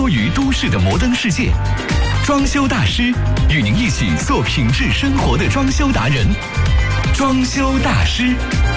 梭于都市的摩登世界。装修大师与您一起做品质生活的装修达人。装修大师。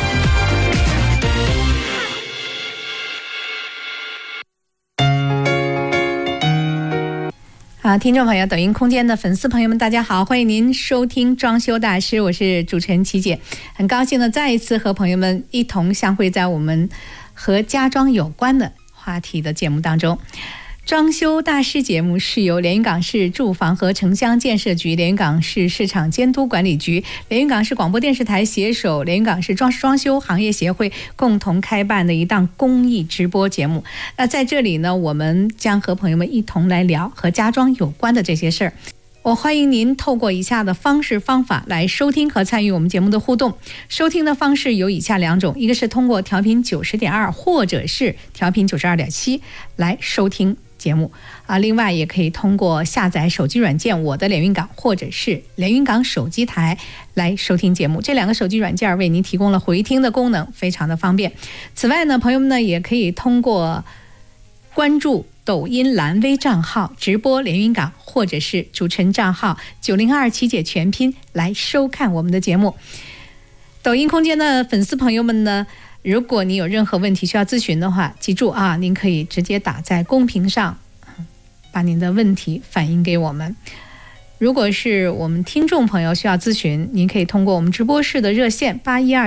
好，听众朋友，抖音空间的粉丝朋友们，大家好，欢迎您收听装修大师，我是主持人琪姐，很高兴呢再一次和朋友们一同相会在我们和家装有关的话题的节目当中。装修大师节目是由连云港市住房和城乡建设局、连云港市市场监督管理局、连云港市广播电视台携手连云港市装修行业协会共同开办的一档公益直播节目。那在这里呢，我们将和朋友们一同来聊和家装有关的这些事儿。我欢迎您透过以下的方法来收听和参与我们节目的互动。收听的方式有以下两种，一个是通过调频90.2或者是调频92.7来收听节目啊，另外也可以通过下载手机软件我的连云港或者是连云港手机台来收听节目。这两个手机软件为您提供了回听的功能，非常的方便。此外呢，朋友们呢也可以通过关注抖音蓝 V 账号直播连云港，或者是主持人账号902琪姐全拼来收看我们的节目。抖音空间的粉丝朋友们呢，如果你有任何问题需要咨询的话，记住啊，您可以直接打在公屏上，把您的问题反映给我们。如果是我们听众朋友需要咨询，您可以通过我们直播室的热线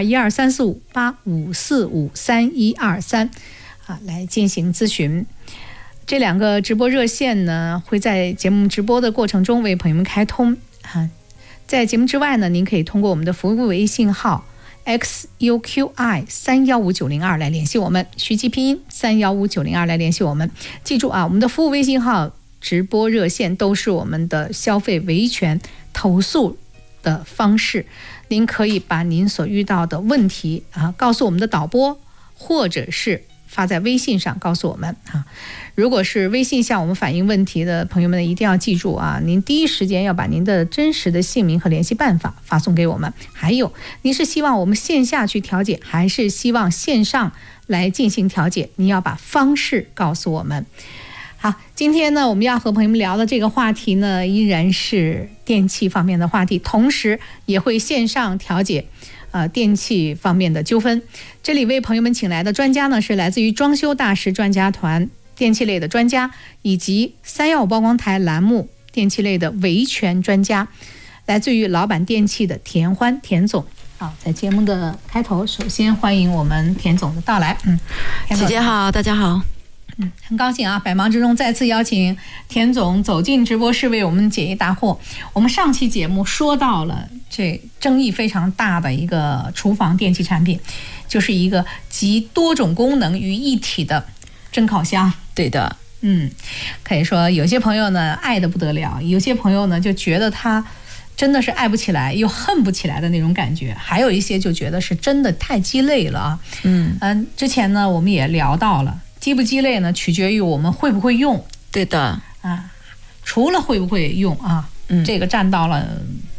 812-12345-8545-3123来进行咨询。这两个直播热线呢，会在节目直播的过程中为朋友们开通。在节目之外呢，您可以通过我们的服务微信号XUQI315902来联系我们，虚记拼音315902来联系我们。记住啊，我们的服务微信号、直播热线都是我们的消费维权投诉的方式。您可以把您所遇到的问题告诉我们的导播，或者是发在微信上告诉我们啊。如果是微信向我们反映问题的朋友们，一定要记住啊，您第一时间要把您的真实的姓名和联系办法发送给我们。还有，您是希望我们线下去调解，还是希望线上来进行调解？您要把方式告诉我们。好，今天呢，我们要和朋友们聊的这个话题呢，依然是电器方面的话题，同时也会线上调解电器方面的纠纷。这里为朋友们请来的专家呢，是来自于装修大师专家团电器类的专家，以及315曝光台栏目电器类的维权专家，来自于老板电器的田欢田总。好，在节目的开头，首先欢迎我们田总的到来。 姐姐好，大家好。 很高兴啊，百忙之中再次邀请田总走进直播室为我们解疑答惑。我们上期节目说到了这争议非常大的一个厨房电器产品，就是一个集多种功能于一体的蒸烤箱。 对的， 可以说有些朋友呢爱得不得了，有些朋友呢就觉得他真的是爱不起来又恨不起来的那种感觉，还有一些就觉得是真的太鸡肋了啊。之前呢我们也聊到了，鸡不鸡肋呢取决于我们会不会用。 对的除了会不会用这个占到了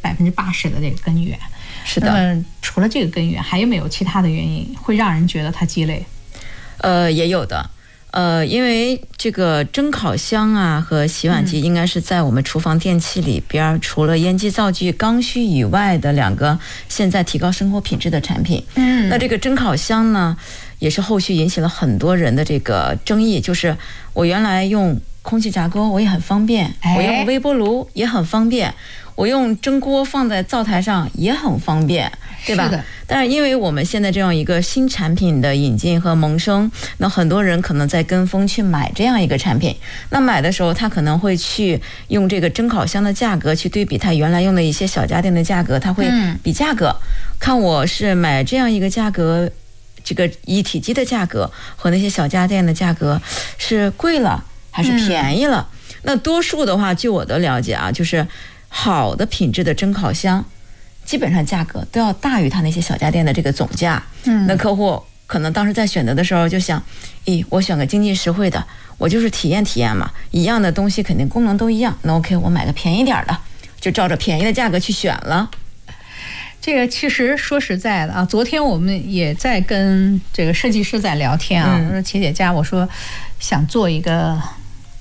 80%的这个根源。 是的。 那么除了这个根源，还有没有其他的原因会让人觉得它鸡肋？ 也有的。因为这个蒸烤箱啊和洗碗机应该是在我们厨房电器里边，除了烟机、灶具、刚需以外的两个现在提高生活品质的产品。那这个蒸烤箱呢，也是后续引起了很多人的这个争议，就是我原来用空气炸锅我也很方便，我用微波炉也很方便，我用蒸锅放在灶台上也很方便，对吧？是的。但是因为我们现在这样一个新产品的引进和萌生，那很多人可能在跟风去买这样一个产品，那买的时候他可能会去用这个蒸烤箱的价格去对比他原来用的一些小家电的价格，他会比价格，看我是买这样一个价格，这个一体机的价格和那些小家电的价格是贵了还是便宜了。那多数的话，据我的了解啊，就是好的品质的蒸烤箱基本上价格都要大于它那些小家电的这个总价。那客户可能当时在选择的时候就想，我选个经济实惠的，我就是体验体验嘛，一样的东西肯定功能都一样，那 OK， 我买个便宜点的，就照着便宜的价格去选了。 这个其实说实在的啊，昨天我们也在跟这个设计师在聊天啊，我说琪姐家，我说想做一个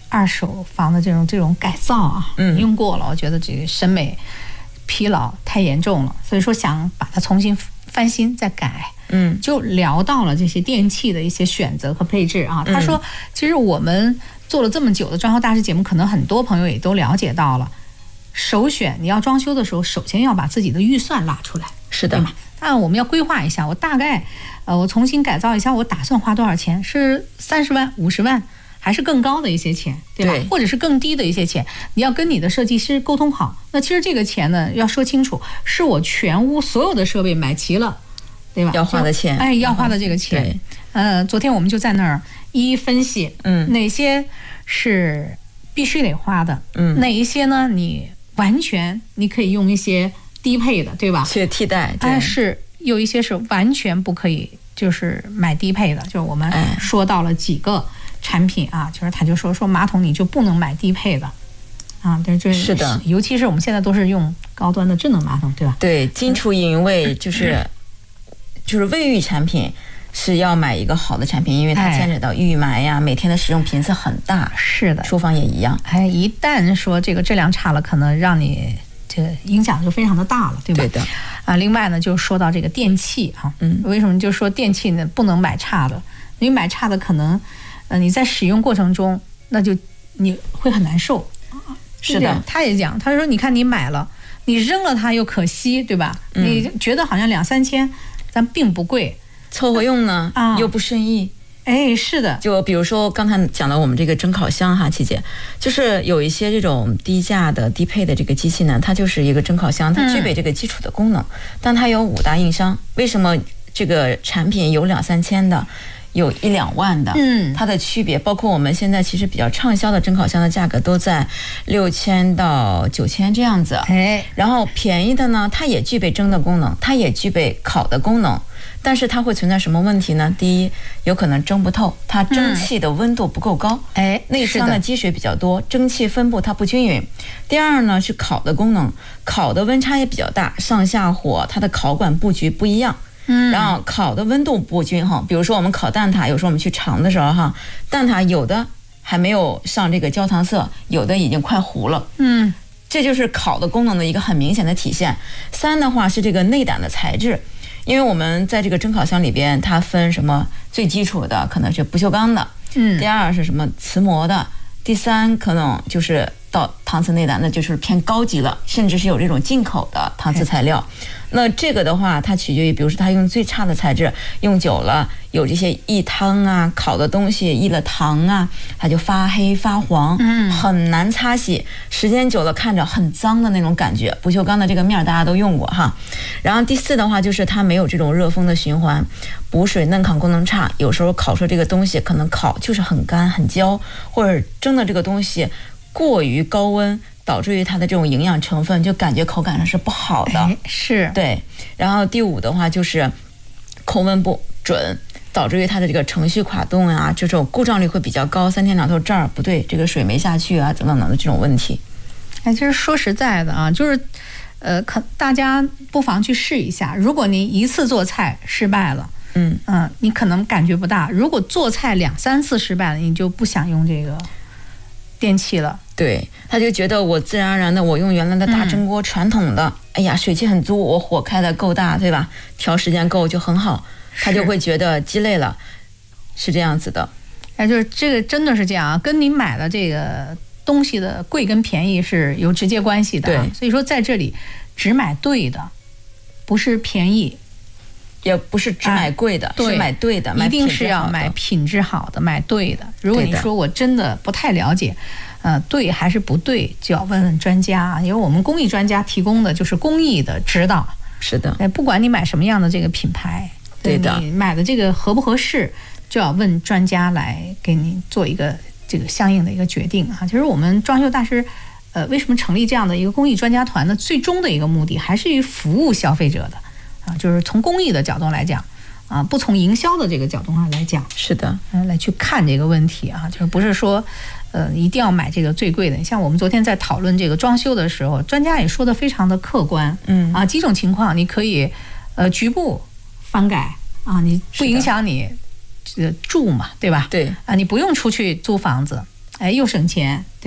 二手房的这种改造啊，用过了，我觉得这个审美疲劳太严重了，所以说想把它重新翻新再改。就聊到了这些电器的一些选择和配置啊。他说，其实我们做了这么久的装修大师节目，可能很多朋友也都了解到了。首选你要装修的时候，首先要把自己的预算拉出来， 是的， 对吧？那我们要规划一下，我大概我重新改造一下，我打算花多少钱？是30万、50万，还是更高的一些钱，对吧？或者是更低的一些钱？你要跟你的设计师沟通好。那其实这个钱呢，要说清楚，是我全屋所有的设备买齐了，对吧？ 要花的钱， 要花的这个钱。昨天我们就在那儿一一分析，哪些是必须得花的，哪一些呢？你完全你可以用一些低配的，对吧？ 去替代， 但是有一些是完全不可以，就是买低配的。就是我们说到了几个产品啊，就是他就说马桶你就不能买低配的啊， 是的， 尤其是我们现在都是用高端的智能马桶，对吧？ 对，金除银卫就是卫浴产品。是要买一个好的产品，因为它牵扯到预埋呀，每天的使用频次很大。 是的， 厨房也一样。 一旦说这个质量差了，可能让你这个影响就非常的大了，对吧？ 对的。 另外呢，就说到这个电器啊，为什么就说电器呢不能买差的？因为买差的可能，你在使用过程中，那就你会很难受。 是的， 他也讲，他说你看你买了，你扔了它又可惜，对吧？你觉得好像2-3千，咱并不贵。 凑合用呢，又不顺意。 是的。 就比如说刚才讲到我们这个蒸烤箱哈，琪姐，就是有一些这种低价的低配的这个机器呢，它就是一个蒸烤箱，它具备这个基础的功能，但它有5大硬伤。为什么这个产品有2-3千的，有1-2万的？它的区别包括我们现在其实比较畅销的蒸烤箱的价格都在6000到9000这样子。然后便宜的呢，它也具备蒸的功能，它也具备烤的功能。但是它会存在什么问题呢？第一，有可能蒸不透，它蒸汽的温度不够高，内腔的积水比较多，蒸汽分布它不均匀。第二呢，是烤的功能，烤的温差也比较大，上下火它的烤管布局不一样，然后烤的温度不均衡。比如说我们烤蛋挞，有时候我们去尝的时候哈，蛋挞有的还没有上这个焦糖色，有的已经快糊了。这就是烤的功能的一个很明显的体现。3的话是这个内胆的材质。因为我们在这个蒸烤箱里边，它分什么最基础的可能是不锈钢的，第二是什么瓷膜的，第3可能就是到搪瓷内胆，那就是偏高级了，甚至是有这种进口的搪瓷材料。那这个的话，它取决于，比如说它用最差的材质，用久了有这些易汤啊、烤的东西易了糖啊，它就发黑发黄，很难擦洗，时间久了看着很脏的那种感觉。不锈钢的这个面大家都用过哈。然后第4的话就是它没有这种热风的循环，补水嫩烤功能差，有时候烤出这个东西可能烤就是很干很焦，或者蒸的这个东西过于高温，导致于它的这种营养成分就感觉口感上是不好的。 是对。然后第5的话就是控温不准，导致于它的这个程序垮动啊，这种故障率会比较高，3天2头这儿不对，这个水没下去啊，等等等的这种问题。 其实说实在的啊，就是大家不妨去试一下。如果你一次做菜失败了，你可能感觉不大；如果做菜2-3次失败了，你就不想用这个电器了。 对，他就觉得我自然而然的，我用原来的大蒸锅传统的，哎呀，水汽很足，我火开的够大，对吧？调时间够就很好，他就会觉得鸡肋了，是这样子的。 就是这个真的是这样，跟你买的这个东西的贵跟便宜是有直接关系的。 对， 所以说在这里只买对的，不是便宜。 也不是只买贵的，是买对的， 一定是要买品质好的，买对的。如果你说我真的不太了解，对还是不对，就要问问专家啊，因为我们工艺专家提供的就是工艺的指导。 是的， 不管你买什么样的这个品牌， 对的， 你买的这个合不合适，就要问专家来给你做一个这个相应的一个决定啊。就是我们装修大师，为什么成立这样的一个工艺专家团呢？最终的一个目的还是以服务消费者的。就是从工艺的角度来讲，不从营销的这个角度上来讲， 是的， 来去看这个问题啊，就是不是说，一定要买这个最贵的。像我们昨天在讨论这个装修的时候，专家也说的非常的客观，几种情况你可以，局部翻改啊，你不影响你住嘛，对吧？ 对啊，你不用出去租房子又省钱，对吧？